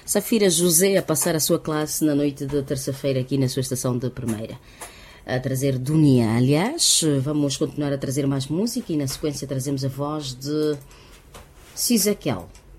Safira José a passar a sua classe na noite de terça-feira aqui na sua estação de primeira. A trazer Dunia, aliás, vamos continuar a trazer mais música e na sequência trazemos a voz de Cizaquel.